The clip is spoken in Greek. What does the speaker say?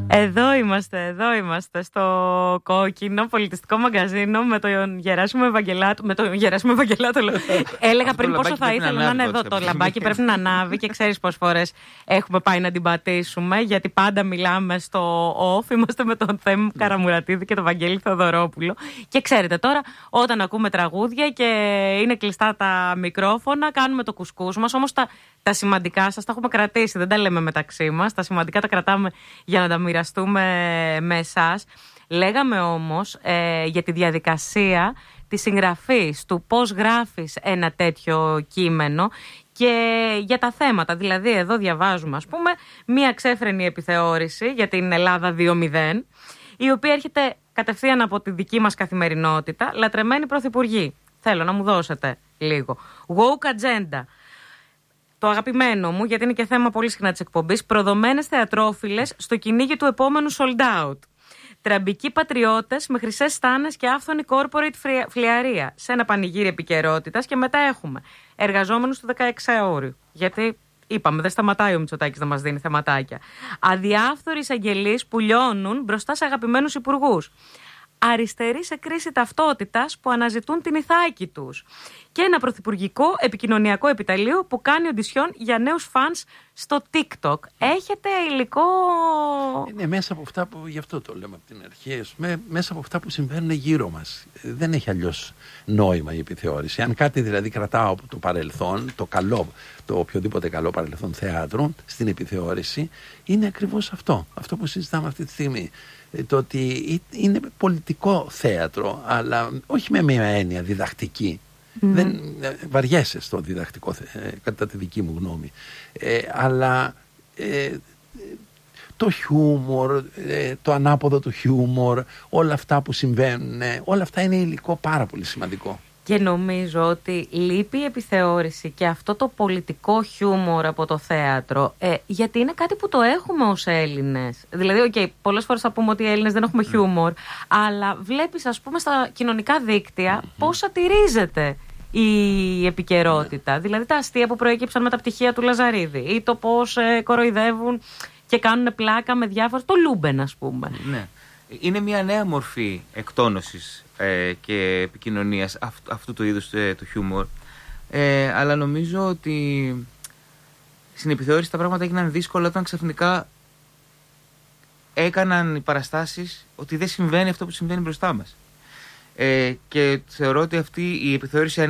Εδώ είμαστε στο κόκκινο πολιτιστικό μαγκαζίνο με τον Γεράσιμο Ευαγγελάτο. Έλεγα πριν πόσο θα ήθελα να είναι εδώ. Το λαμπάκι πρέπει να ανάβει και ξέρεις πόσες φορές έχουμε πάει να την πατήσουμε, γιατί πάντα μιλάμε στο off. Είμαστε με τον Θέμη Καραμουρατίδη και τον Βαγγέλη Θεοδωρόπουλο. Και ξέρετε τώρα, όταν ακούμε τραγούδια και είναι κλειστά τα μικρόφωνα, κάνουμε το κουσκούς μας. Όμως τα σημαντικά σας τα έχουμε κρατήσει, δεν τα λέμε μεταξύ μας. Τα σημαντικά τα κρατάμε για να τα μοιραστούμε με εσάς. Λέγαμε όμως για τη διαδικασία της συγγραφής, του πώς γράφεις ένα τέτοιο κείμενο και για τα θέματα. Δηλαδή εδώ διαβάζουμε, ας πούμε, μία ξέφρενη επιθεώρηση για την Ελλάδα 2.0, η οποία έρχεται κατευθείαν από τη δική μας καθημερινότητα. Λατρεμένοι πρωθυπουργοί. Θέλω να μου δώσετε λίγο. Woke agenda. Το αγαπημένο μου, γιατί είναι και θέμα πολύ συχνά της εκπομπής, προδομένες θεατρόφιλες στο κυνήγι του επόμενου sold out. Τραμπικοί πατριώτες με χρυσές στάνες και άφθονη corporate φλιαρία σε ένα πανηγύρι επικαιρότητας. Και μετά έχουμε εργαζόμενους του 16ωρου. Γιατί είπαμε, δεν σταματάει ο Μητσοτάκης να μας δίνει θεματάκια. Αδιάφθοροι εισαγγελείς που λιώνουν μπροστά σε αγαπημένους υπουργούς. Αριστεροί σε κρίση ταυτότητας που αναζητούν την ηθάκη τους. Και ένα πρωθυπουργικό επικοινωνιακό επιτελείο που κάνει οντισιόν για νέους φανς στο TikTok. Έχετε υλικό... Είναι μέσα από αυτά που, γι' αυτό το λέμε από την αρχή, μέσα από αυτά που συμβαίνουν γύρω μας. Δεν έχει αλλιώς νόημα η επιθεώρηση. Αν κάτι δηλαδή κρατάω από το παρελθόν, το οποιοδήποτε καλό παρελθόν θεάτρου στην επιθεώρηση, είναι ακριβώς αυτό. Αυτό που συζητάμε αυτή τη στιγμή. Το ότι είναι πολιτικό θέατρο, αλλά όχι με μια έννοια διδακτική. Δεν βαριέσαι στο διδακτικό, κατά τη δική μου γνώμη. Αλλά το χιούμορ, το ανάποδο του χιούμορ, όλα αυτά που συμβαίνουν, όλα αυτά είναι υλικό πάρα πολύ σημαντικό. Και νομίζω ότι λείπει η επιθεώρηση και αυτό το πολιτικό χιούμορ από το θέατρο, γιατί είναι κάτι που το έχουμε ως Έλληνες. Δηλαδή, πολλές φορές θα πούμε ότι οι Έλληνες δεν έχουμε χιούμορ, αλλά βλέπεις, ας πούμε, στα κοινωνικά δίκτυα πώς σατυρίζεται η επικαιρότητα. Δηλαδή τα αστεία που προέκυψαν με τα πτυχία του Λαζαρίδη ή το πώς κοροϊδεύουν και κάνουν πλάκα με διάφορα. Το Λούμπεν, ας πούμε. Ναι. Είναι μια νέα μορφή εκτόνωσης και επικοινωνίας αυτού του είδους του χιούμορ, αλλά νομίζω ότι στην επιθεώρηση τα πράγματα έγιναν δύσκολα όταν ξαφνικά έκαναν οι παραστάσεις ότι δεν συμβαίνει αυτό που συμβαίνει μπροστά μας, και θεωρώ ότι αυτή η επιθεώρηση